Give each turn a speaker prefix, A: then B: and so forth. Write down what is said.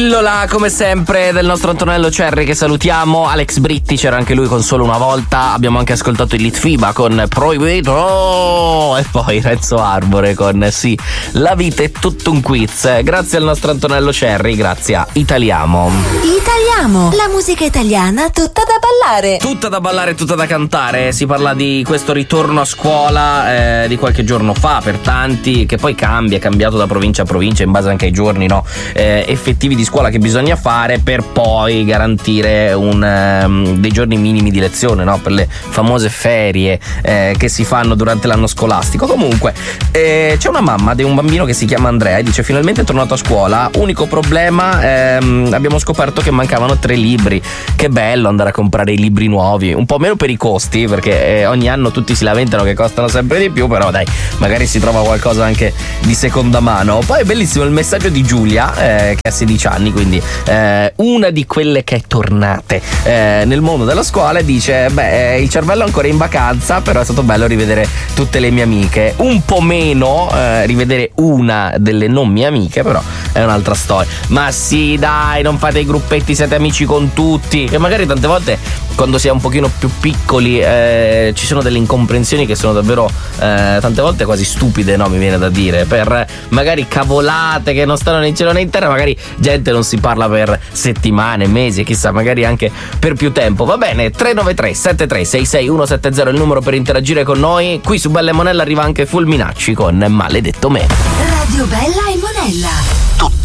A: Pillola come sempre del nostro Antonello Cerri, che salutiamo. Alex Britti c'era anche lui con Solo una volta. Abbiamo anche ascoltato il Litfiba con Proibito e poi Renzo Arbore con Sì, la vita è tutto un quiz. Grazie al nostro Antonello Cerri, grazie a Italiamo.
B: Italiamo, la musica italiana tutta da ballare.
A: Tutta da ballare, tutta da cantare. Si parla di questo ritorno a scuola di qualche giorno fa per tanti, che poi è cambiato da provincia a provincia in base anche ai giorni, no? Effettivi di scuola che bisogna fare per poi garantire dei giorni minimi di lezione, no? Per le famose ferie che si fanno durante l'anno scolastico. Comunque c'è una mamma di un bambino che si chiama Andrea e dice: finalmente è tornato a scuola, unico problema, abbiamo scoperto che mancavano 3 libri. Che bello andare a comprare i libri nuovi, un po' meno per i costi, perché ogni anno tutti si lamentano che costano sempre di più, però dai, magari si trova qualcosa anche di seconda mano. Poi è bellissimo il messaggio di Giulia, che ha 16 anni, quindi una di quelle che è tornate nel mondo della scuola, e dice: il cervello è ancora in vacanza, però è stato bello rivedere tutte le mie amiche, un po' meno rivedere una delle non mie amiche, però è un'altra storia. Ma sì, dai, non fate i gruppetti, siete amici con tutti, che magari tante volte quando si è un pochino più piccoli ci sono delle incomprensioni che sono davvero tante volte quasi stupide, no? Mi viene da dire, per magari cavolate che non stanno né in cielo né in terra, magari gente non si parla per settimane, mesi e chissà, magari anche per più tempo. Va bene, 393 7366 170 è il numero per interagire con noi. Qui su Bella e Monella arriva anche Fulminacci con Maledetto Me.
B: Radio Bella e Monella.
C: Tutta